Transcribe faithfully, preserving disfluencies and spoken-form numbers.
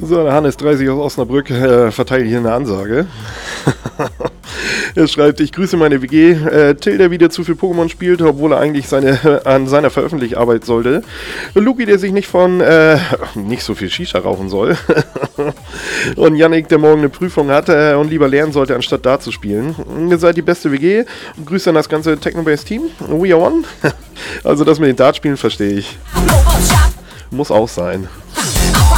So, der Hannes dreißig aus Osnabrück äh, verteilt hier eine Ansage. Er schreibt, ich grüße meine W G. Äh, Till, der wieder zu viel Pokémon spielt, obwohl er eigentlich seine, äh, an seiner veröffentlicht arbeiten sollte. Luki, der sich nicht von, äh, nicht so viel Shisha rauchen soll. Und Yannick, der morgen eine Prüfung hat äh, und lieber lernen sollte, anstatt da zu spielen. Ihr seid die beste W G. Und grüßt dann das ganze Technobase-Team. We are one. Also das mit den Dartspielen verstehe ich. Muss auch sein.